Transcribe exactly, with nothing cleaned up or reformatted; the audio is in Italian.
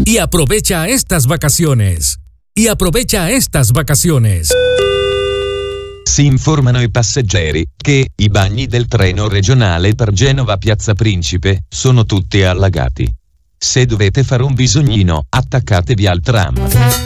Y aprovecha estas vacaciones. Y aprovecha estas vacaciones. Si informano i passeggeri che i bagni del treno regionale per Genova Piazza Principe sono tutti allagati. Se dovete fare un bisognino, attaccatevi al tram.